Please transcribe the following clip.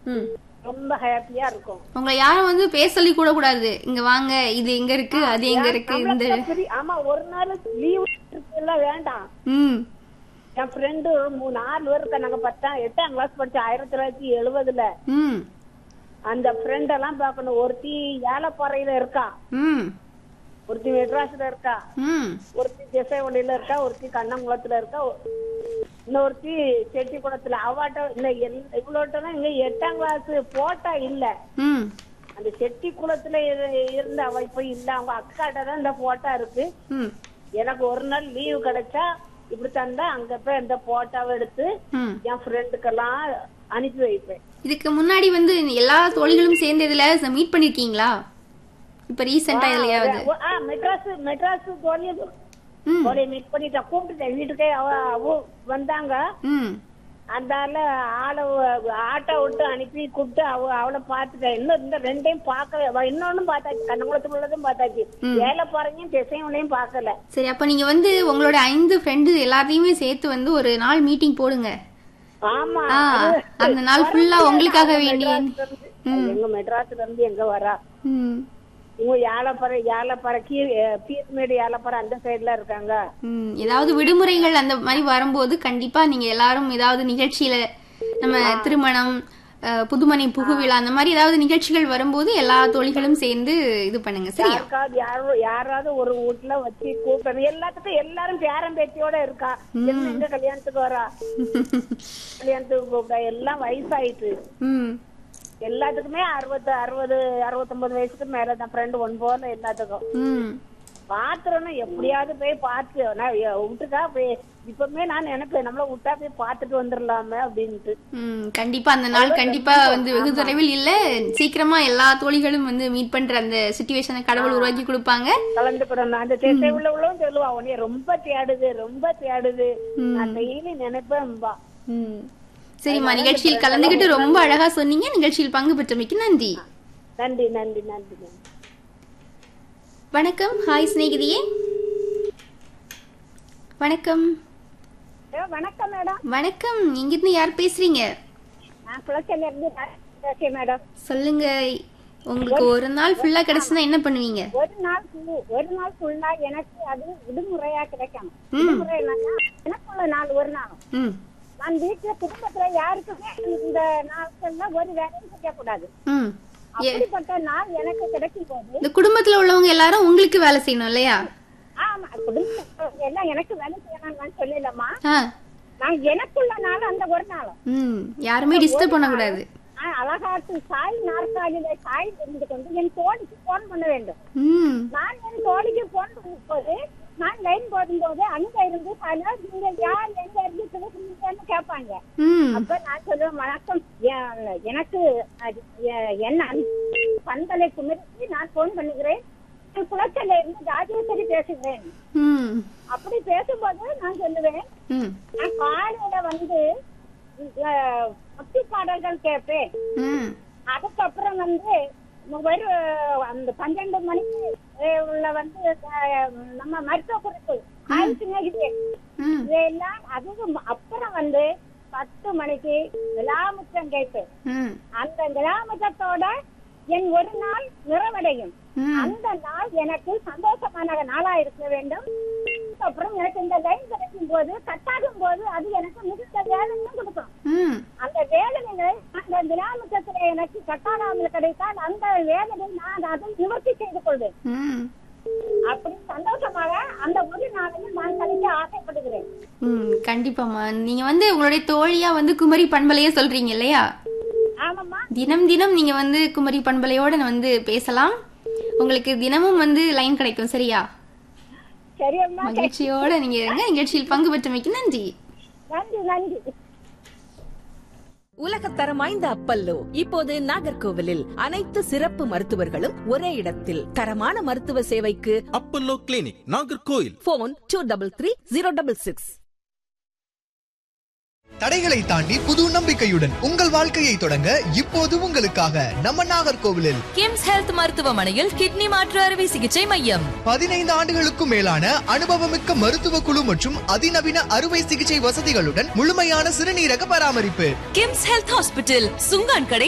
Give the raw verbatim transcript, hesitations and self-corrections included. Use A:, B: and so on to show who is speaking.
A: ம்.
B: ரொம்ப ஹாப்பியா இருக்கும்.
A: உங்களை யாரும் வந்து பேச சொல்லி கூட கூடாது. இங்க வாங்க, இது எங்க இருக்கு, அது எங்க இருக்கு. இந்த
B: நம்மளுக்கு free- ஆமா ஒரு நாள் லீவ் எல்லாம் வேண்டாம்.
A: ம்
B: என் ஃப்ரெண்டு மூணு நாலு பேர் இருக்கா. நாங்க பத்தாம் எட்டாம் கிளாஸ் படிச்சோம் ஆயிரத்தி தொள்ளாயிரத்தி எழுபதுல.
A: ம்
B: அந்த ஃப்ரெண்ட் எல்லாம் பார்க்கணும். ஒருத்தி ஏலப்பாறையில இருக்கா,
A: ம்
B: ஒருத்தி மெட்ராஸ்ல இருக்கா,
A: ம்
B: ஒருத்தி திசைவண்டியில இருக்கா, ஒருத்தி கண்ணங்குளத்துல இருக்கா, இன்னொருத்தி செட்டிக்குளத்துல. அவாட்ட இந்த இவ்வளோட்டதான் இங்க எட்டாம் கிளாஸ் போட்டா இல்ல.
A: ம்
B: அந்த செட்டிக்குளத்துல இரு- இருந்த அவ இப்ப இல்ல. அவங்க அக்காட்ட தான் இந்த போட்டா இருக்கு.
A: ம்
B: எனக்கு ஒரு நாள் லீவு கிடைச்சா இப்படி தந்தா அங்க போய் அந்த போட்டோவை எடுத்து
A: ம்
B: என் ஃப்ரெண்டுக்கெல்லாம் அனுப்பி வைப்பேன்.
A: இதுக்கு முன்னாடி வந்து எல்லா தோழிகளும் சேர்ந்து இதுல மீட் பண்ணிருக்கீங்களா? இப்ப ரீசெண்டா இதுலயாவது?
B: ஆ, மெட்ராஸ் மெட்ராஸ் தோழியை
A: ம்
B: தோழியை மீட் பண்ணிட்டேன். கூப்பிட்டுட்டேன் வீட்டுக்கே. அவ அவ வந்தாங்க.
A: ம்
B: அந்தால ஆளை ஆட்டோ விட்டு அனுப்பி கூப்பிட்டு அவ அவளை பாத்துட்டேன். இன்னும் இந்த ரெண்டையும் பாக்கல. இன்னொன்னும் பார்த்தாச்சு, கண்ணங்குளத்துல உள்ளதும் பார்த்தாச்சு, ஏலப்பாறையும் திசைவனையும் பாக்கல.
A: சரி, அப்ப நீங்க வந்து உங்களோட ஐந்து ஃப்ரெண்டு எல்லாத்தையுமே சேர்த்து வந்து ஒரு நாள் மீட்டிங் போடுங்க.
B: ஆமா,
A: ஆ,
B: அது-
A: அந்த நாள் ஃபுல்லா உங்களுக்காக வேண்டிய
B: மெட்ராஸ்ல இருந்து- எங்க மெட்ராஸ்ல இருந்து எங்க வரா?
A: ம்
B: இவங்க ஏலப்பாறை ஏலப்பாறை கீழ் பீர்மேடு ஏலப்பாறை அந்த சைடுல இருக்காங்க.
A: ம் ஏதாவது விடுமுறைகள் அந்த மாதிரி வரும்போது கண்டிப்பா நீங்க எல்லாரும் ஏதாவது நிகழ்ச்சியில, நம்ம திருமணம், அஹ், புதுமனை புகுவிழா, அந்த மாதிரி ஏதாவது நிகழ்ச்சிகள் வரும்போது எல்லா தோழிகளும் சேர்ந்து இது பண்ணுங்க. சரியா?
B: யாருக்காவது யாரோ யாராவது ஒரு வீட்டுல வச்சு கூப்பிடணும். எல்லாத்துக்கும் எல்லாரும் பேரன் பேத்தியோட இருக்கா. என்ன எங்க கல்யாணத்துக்கு வரா? கல்யாணத்துக்கு கூப்பிட்டா எல்லாம் வயசாயிட்டு.
A: ம்
B: எல்லாத்துக்குமே அறுபது அறுபது அறுபத்தொன்பது வயசுக்கு மேலதான் ஃப்ரெண்டு ஒன் போல எல்லாத்துக்கும்.
A: ம்
B: பாத்துறோம்னா எப்படியாவது போய் பார்த்து நான் விட்டுக்கா போய் இப்பவுமே நான் நினைப்பேன் நம்மள விட்டா போய் பாத்துட்டு வந்துடலாமே அப்படின்ட்டு.
A: ம் கண்டிப்பா அந்த நாள் கண்டிப்பா வந்து வெகு தொலைவில் இல்ல, சீக்கிரமா எல்லா தோழிகளும் வந்து மீட் பண்ற அந்த சிச்சுவேஷனை கடவுள் உருவாக்கி கொடுப்பாங்க.
B: கலந்துக்கிறோம். அந்த திசை உள்ள உள்ளவும் சொல்லுவா, உன்னைய ரொம்ப தேடுது ரொம்ப தேடுது. நான் டெய்லி நினைப்பேன்.
A: ம் சரிம்மா, நிகழ்ச்சியில் கலந்துகிட்டு ரொம்ப அழகா சொன்னீங்க. நிகழ்ச்சியில் பங்கு பெற்றமைக்கு நன்றி.
B: நன்றி நன்றி நன்றி.
A: வணக்கம். ஹாய் சிநேகிதியே. வணக்கம்.
B: வணக்கம் மேடம்.
A: வணக்கம். இங்கிருந்து யார் பேசுறீங்க?
B: நான் குளச்சல்ல இருந்து பேசுறேன் மேடம்.
A: சொல்லுங்க. உங்களுக்கு ஒரு நாள் ஃபுல்லா கிடைச்சுனா என்ன பண்ணுவீங்க?
B: ஒரு நாள் full- ஒரு நாள் ஃபுல்லா எனக்கு அது விடுமுறையா கிடைக்கணும். விடுமுறை இல்லைன்னா எனக்குள்ள நாள் ஒரு நாள்
A: ம்
B: நான் வீட்டுல குடும்பத்துல யாருக்குமே இந்த நாட்கள்ல ஒரு வேலையும் செய்யக்கூடாது.
A: ம்
B: அப்படிப்பட்ட நாள் எனக்கு கிடைக்கும் போது
A: இந்த குடும்பத்துல உள்ளவங்க எல்லாரும் உங்களுக்கு வேலை செய்யணும் இல்லையா?
B: ஆமா, குடும்பத்துல எல்லாம் எனக்கு வேலை செய்யணும்னு நான் சொல்லலம்மா.
A: ஆ
B: நான் எனக்குள்ள நாள் அந்த ஒரு நாள்
A: ம் யாருமே டிஸ்டர்ப் பண்ண கூடாது.
B: அழகாட்டு சாய் நாற்காலியில சாய் இருந்து கொண்டு என் தோழிக்கு போன் பண்ண வேண்டும்.
A: ம்
B: நான் என் தோழிக்கு போன் பண்ணும் போது நான் லைன் போடும்போது அங்க இருந்து பல நீங்க யார் எங்க இருந்து பேசுறீங்கன்னு கேட்பாங்க.
A: ம்
B: அப்ப நான் சொல்லுவேன், வணக்கம், எ- எனக்கு அது- எ- என்ன பந்தலை குமரிக்கு நான் போன் பண்ணுகிறேன். நான் குளச்சல்ல இருந்து ராஜேஸ்வரி பேசுகிறேன்.
A: ம்
B: அப்படி பேசும்போது நான் சொல்லுவேன்,
A: ம்
B: நான் காலையில வந்து அஹ், பக்தி பாடல்கள் கேட்பேன்.
A: ம்
B: அதுக்கப்புறம் வந்து ஒரு அந்த பன்னெண்டு மணிக்கு அஹ், உள்ள வந்து அஹ், நம்ம மருத்துவ குறிப்பு ஆயுஷ்
A: ம்
B: இதெல்லாம் அதுவும் அப்புறம் வந்து பத்து மணிக்கு விழாமுத்தம் கேட்பேன்.
A: ம்
B: அந்த விழாமுத்தத்தோட என் ஒரு நாள் நிறைவடையும்.
A: ம்
B: அந்த நாள் எனக்கு சந்தோஷமான நாளா இருக்க வேண்டும். அப்புறம் எனக்கு இந்த லைன் கிடைக்கும் போது கட்டாகும் போது அது எனக்கு மிகுந்த வேலையும் கொடுக்கும்.
A: ம்
B: அந்த வேதனைகளை அந்த விழாமுத்தத்துல எனக்கு கட்டாடாமல் கிடைத்தால் அந்த வேதனை நான் அதை நிவர்த்தி செய்து கொள்வேன்.
A: ம்
B: அப்படி சந்தோஷமாக அந்த ஒரு நாளையும் நான் கழிக்க ஆசைப்படுகிறேன்.
A: ம் கண்டிப்பாமா. நீங்க வந்து உங்களுடைய தோழியா வந்து குமரி பண்பலையே சொல்றீங்க இல்லையா?
B: ஆமாம்மா.
A: தினம் தினம் நீங்க வந்து குமரி பண்பலையோட வந்து பேசலாம். உங்களுக்கு தினமும் வந்து லைன் கிடைக்கும். சரியா?
B: சரியம்மா.
A: மகிழ்ச்சியோட நீங்க இருங்க. நிகழ்ச்சியில் பங்கு பெற்றமைக்கு நன்றி.
B: நன்றி நன்றி.
C: உலகத்தரம் வாய்ந்த அப்பல்லோ இப்போது நாகர்கோவிலில் அனைத்து சிறப்பு மருத்துவர்களும் ஒரே இடத்தில் தரமான மருத்துவ சேவைக்கு
D: Apollo clinic Nagercoil.
C: Phone two double three zero double six.
E: தடைகளை தாண்டி புது நம்பிக்கையுடன் உங்கள் வாழ்க்கையை தொடங்க இப்போது உங்களுக்காக நம்ம நாகர்கோவிலில்
F: கிம்ஸ் ஹெல்த் மருத்துவமனையில் கிட்னி மாற்று அறுவை சிகிச்சை மையம்.
E: பதினைந்து ஆண்டுகளுக்கும் மேலான அனுபவமிக்க மருத்துவ குழு மற்றும் அதிநவீன அறுவை சிகிச்சை வசதிகளுடன் முழுமையான சிறுநீரக பராமரிப்பு.
F: கிம்ஸ் ஹெல்த் ஹாஸ்பிட்டல், சுங்கான் கடை,